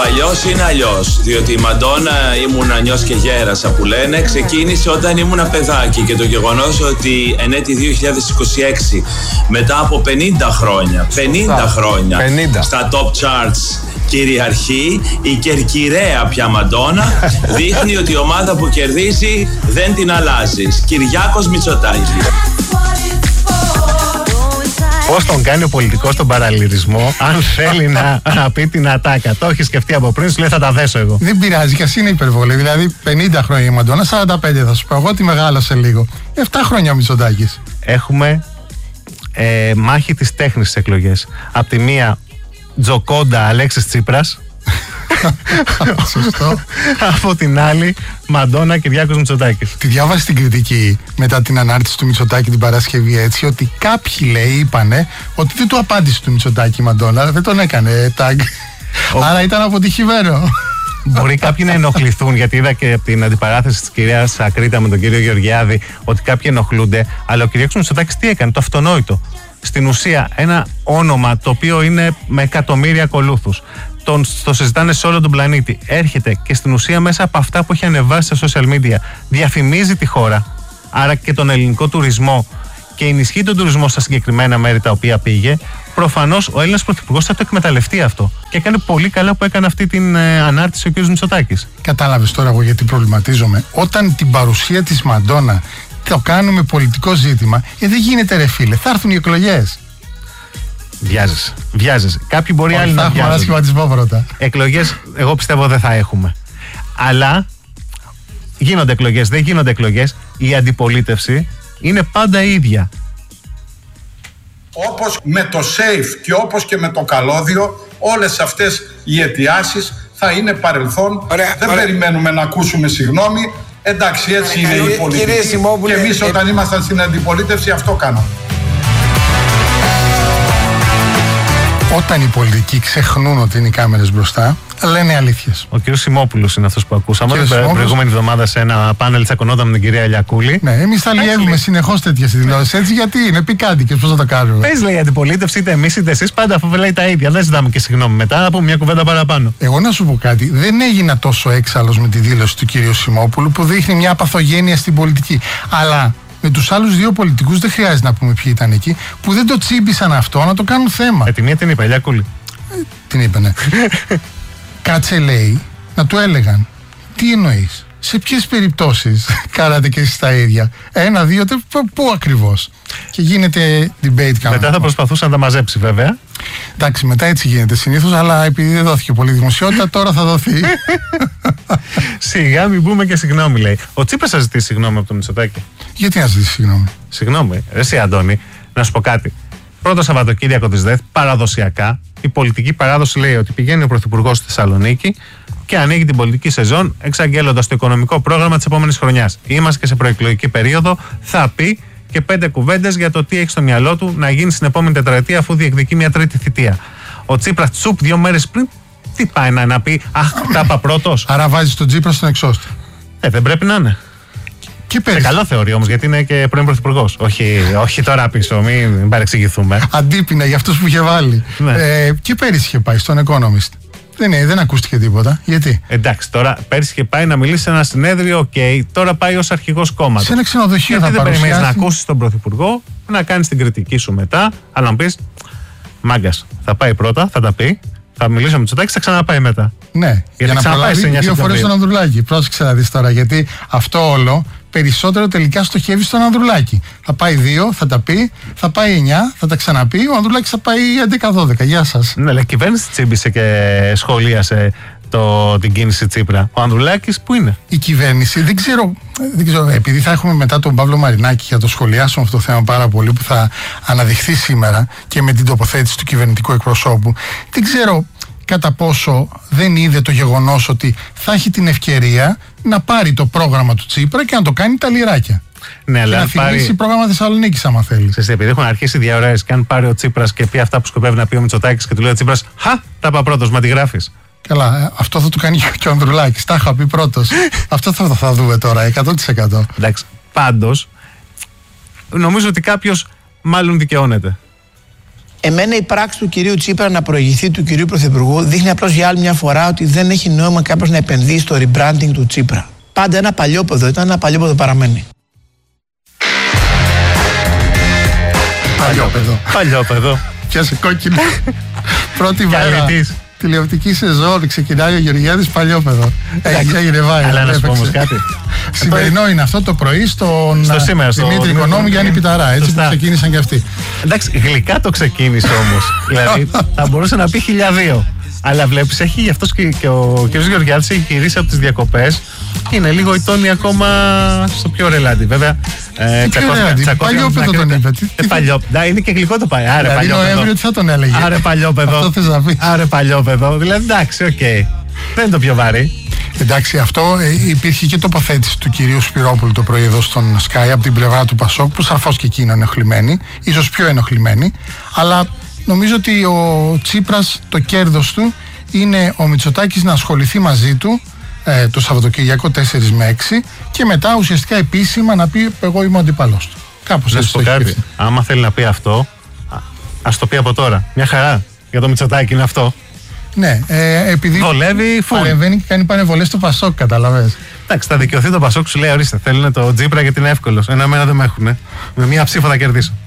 Αλλιώς είναι αλλιώς. Διότι η Μαντόνα, ήμουν νιός και γέρασα που λένε, ξεκίνησε όταν ήμουν παιδάκι. Και το γεγονός ότι εν έτη 2026, μετά από 50 χρόνια, 50 χρόνια, στα top charts κυριαρχεί η κερκυραία πια Μαντόνα, δείχνει ότι η ομάδα που κερδίζει δεν την αλλάζεις. Κυριάκος Μητσοτάκης. Πώς τον κάνει ο πολιτικός τον παραλληλισμό, αν θέλει να πει την ατάκα. Το έχει σκεφτεί από πριν, σου λέει θα τα δέσω εγώ. Δεν πειράζει, κι ας είναι υπερβολή. Δηλαδή 50 χρόνια η Μαντόνα, 45 θα σου πω. Εγώ τη μεγάλωσα λίγο. 7 χρόνια ο Μητσοτάκης. Έχουμε μάχη της τέχνης στις εκλογές. Απ' τη μία Τζοκόντα Αλέξης Τσίπρας. Σωστό. Από την άλλη Μαντόνα Κυριάκος Μητσοτάκης. Τη διάβασε την κριτική μετά την ανάρτηση του Μητσοτάκη την Παρασκευή, έτσι, ότι κάποιοι λέει είπανε ότι δεν του απάντησε του Μητσοτάκη η Μαντόνα, δεν τον έκανε tag. Άρα ήταν αποτυχημένο. Μπορεί κάποιοι να ενοχληθούν, γιατί είδα και από την αντιπαράθεση της κυρίας Ακρίτα με τον κύριο Γεωργιάδη ότι κάποιοι ενοχλούνται, αλλά ο Κυριάκος Μητσοτάκης τι έκανε? Το αυτονόητο. Στην ουσία ένα όνομα το οποίο είναι με εκατομμύρια ακολούθους, το συζητάνε σε όλο τον πλανήτη, έρχεται και στην ουσία μέσα από αυτά που έχει ανεβάσει στα social media διαφημίζει τη χώρα, άρα και τον ελληνικό τουρισμό, και ενισχύει τον τουρισμό στα συγκεκριμένα μέρη τα οποία πήγε. Προφανώς ο Έλληνας Πρωθυπουργός θα το εκμεταλλευτεί αυτό. Και έκανε πολύ καλά που έκανε αυτή την ανάρτηση ο κ. Μητσοτάκης. Κατάλαβες τώρα εγώ γιατί προβληματίζομαι? Όταν την παρουσία της Μαντόνα το κάνουμε πολιτικό ζήτημα, δεν γίνεται ρε φίλε, θα έρθουν οι εκλογές. Βιάζεσαι. Κάποιοι μπορεί άλλοι να βιάζονται. Θα έχουμε ένα πρώτα. Εκλογές, εγώ πιστεύω δεν θα έχουμε. Αλλά γίνονται εκλογές, δεν γίνονται εκλογές. Η αντιπολίτευση είναι πάντα ίδια. Όπως με το SAFE και όπως και με το καλώδιο, όλες αυτές οι αιτιάσεις θα είναι παρελθόν. Δεν περιμένουμε να ακούσουμε συγγνώμη. Εντάξει, έτσι είναι η πολιτική. Και εμείς όταν ήμασταν στην αντιπολίτευση αυτό κάναμε. Όταν οι πολιτικοί ξεχνούν ότι είναι οι κάμερες μπροστά, λένε αλήθειες. Ο κ. Σιμόπουλος είναι αυτός που ακούσαμε. Την προηγούμενη εβδομάδα σε ένα πάνελ τσακωνόταν με την κυρία Λιακούλη. Ναι, εμείς θα λιεύουμε συνεχώς τέτοιες δηλώσεις. Έτσι, γιατί είναι πικάντικες, πώς θα το κάνουμε? Πες, λέει η αντιπολίτευση, είτε εμείς είτε εσείς, πάντα αφού λέει τα ίδια. Δεν ζητάμε και συγγνώμη μετά, από μια κουβέντα παραπάνω. Εγώ να σου πω κάτι. Δεν έγινα τόσο έξαλλος με τη δήλωση του κ. Σιμόπουλου που δείχνει μια παθογένεια στην πολιτική. Αλλά με τους άλλους δύο πολιτικούς δεν χρειάζεται να πούμε ποιοι ήταν εκεί, που δεν το τσίμπησαν αυτό να το κάνουν θέμα. Τη μία την είπε, Λιακούλη. Την είπε, ναι. Κάτσε, λέει, να του έλεγαν. Τι εννοείς? Σε ποιες περιπτώσεις κάνατε και εσείς τα ίδια? 1, 2, πού ακριβώς? Και γίνεται debate. Μετά θα προσπαθούσε να τα μαζέψει, βέβαια. Εντάξει, μετά έτσι γίνεται συνήθως, αλλά επειδή δεν δόθηκε πολύ δημοσιότητα, τώρα θα δοθεί. Σιγά μην πούμε και συγγνώμη, λέει. Ο Τσίπρας θα ζητήσει συγγνώμη από τον Μητσοτάκη. Γιατί να ζητήσει συγγνώμη? Συγγνώμη, εσύ Αντώνη, να σου πω κάτι. Πρώτο Σαββατοκύριακο της ΔΕΘ, παραδοσιακά, η πολιτική παράδοση λέει ότι πηγαίνει ο Πρωθυπουργός στη Θεσσαλονίκη και ανοίγει την πολιτική σεζόν εξαγγέλλοντας το οικονομικό πρόγραμμα της επόμενης χρονιάς. Είμαστε και σε προεκλογική περίοδο, θα πει και 5 κουβέντες για το τι έχει στο μυαλό του να γίνει στην επόμενη τετραετία, αφού διεκδικεί μια τρίτη θητεία. Ο Τσίπρας τσουπ 2 μέρες πριν, τι πάει να πει? Αχ, τα είπα πρώτος. Άρα βάζει τον Τσίπρα στον εξώστη. Δεν πρέπει να είναι. Σε καλό θεωρεί όμως, γιατί είναι και πρώην πρωθυπουργός. Όχι τώρα πίσω, μην παρεξηγηθούμε. Αντίπεινα για αυτούς που είχε βάλει. Ναι. Και πέρυσι είχε πάει στον Economist. Δεν ακούστηκε τίποτα. Γιατί? Εντάξει, τώρα πέρυσι είχε πάει να μιλήσει σε ένα συνέδριο, τώρα πάει ως αρχηγός κόμματος. Σε ένα ξενοδοχείο γιατί θα δεν περιμένεις παρουσιάσει? να ακούσεις τον πρωθυπουργό, να κάνεις την κριτική σου μετά, αλλά να πεις μάγκας, θα πάει πρώτα, θα τα πει, θα μιλήσω με Μητσοτάκη, θα ξαναπάει μετά. Ναι, για να προλάβει 2 φορές τον Ανδρουλάκη. Πρόσεξε να δεις τώρα, γιατί αυτό όλο περισσότερο τελικά στοχεύει στον Ανδρουλάκη. Θα πάει 2, θα τα πει, θα πάει 9, θα τα ξαναπεί, ο Ανδρουλάκης θα πάει 11-12. Γεια σας. Ναι, αλλά η κυβέρνηση τσίμπησε και σχολίασε την κίνηση Τσίπρα. Ο Ανδρουλάκης πού είναι? Η κυβέρνηση, δεν ξέρω, επειδή θα έχουμε μετά τον Παύλο Μαρινάκη για το σχολιάσουμε αυτό το θέμα πάρα πολύ, που θα αναδειχθεί σήμερα και με την τοποθέτηση του κυβερνητικού εκπροσώπου. Δεν ξέρω κατά πόσο δεν είδε το γεγονός ότι θα έχει την ευκαιρία να πάρει το πρόγραμμα του Τσίπρα και να το κάνει τα λιράκια. Ναι, αλλά να θυμίσει πρόγραμμα Θεσσαλονίκης, άμα θέλει. Επειδή έχουν αρχίσει διαωρές και αν πάρει ο Τσίπρας και πει αυτά που σκοπεύει να πει ο Μητσοτάκης και του λέει ο Τσίπρας, τα είπα πρώτος, μα τη γράφεις. Καλά, αυτό θα του κάνει και ο Ανδρουλάκης. Τα είχα πει πρώτος. Αυτό θα δούμε τώρα, 100%. Εντάξει, πάντως, νομίζω ότι κάποιος μάλλον δικαιώνεται. Εμένα η πράξη του κυρίου Τσίπρα να προηγηθεί του κυρίου Πρωθυπουργού δείχνει απλώς για άλλη μια φορά ότι δεν έχει νόημα κάποιος να επενδύει στο rebranding του Τσίπρα. Πάντα ένα παλιόπαιδο ήταν, ένα παλιόπαιδο παραμένει. Παλιόπαιδο. Και σε κόκκινο. Πρώτη μέρα τηλεοπτική σεζόν ξεκινάει ο Γεωργιάδης παλιόπαιδο. Έγινε βάη. Αλλά να σου πω όμως κάτι. Σημερινό είναι αυτό το πρωί στον Δημήτρη Οικονόμου, Γιάννη Πιταρά. Έτσι που ξεκίνησαν και αυτοί. Εντάξει, γλυκά το ξεκίνησε όμως. Δηλαδή θα μπορούσε να πει 1002. Αλλά βλέπεις, έχει γι' αυτός και ο κ. Γεωργιάδης έχει γυρίσει από τις διακοπές. Είναι λίγο η τόνη ακόμα στο πιο ρελάντι. Βέβαια, παλιόπαιδο τον είπε. Είναι και γλυκό το παλιόπαιδο. Δηλαδή Νοέμβριο τι θα τον έλεγε. Άρε παλιόπαιδο. Αυτό θες να πεις. Άρε παλιόπαιδο. Δηλαδή εντάξει, οκ. Δεν είναι το πιο βαρύ. Εντάξει, αυτό υπήρχε και τοποθέτηση του κυρίου Σπυρόπουλου το πρωί εδώ στον Sky από την πλευρά του Πασόκ, που σαφώς και εκεί είναι ενοχλημένοι, ίσως πιο ενοχλημένοι. Αλλά νομίζω ότι ο Τσίπρας, το κέρδος του είναι ο Μητσοτάκης να ασχοληθεί μαζί του το Σαββατοκυριακό 4 με 6 και μετά ουσιαστικά επίσημα να πει εγώ είμαι ο αντίπαλός του. Κάπως έτσι το έχει. Άμα θέλει να πει αυτό, ας το πει από τώρα. Μια χαρά για το Μητσοτάκη είναι αυτό. Ναι, επειδή βολεύει, παρεμβαίνει και κάνει πανεβολές στο Πασόκ, καταλαβαίνεις. Εντάξει, θα δικαιωθεί το Πασόκ, σου λέει ορίστε, θέλουν το Τσίπρα γιατί είναι εύκολος. Ένα μένα δεν με έχουνε. Με μία ψήφο θα κερδίσω.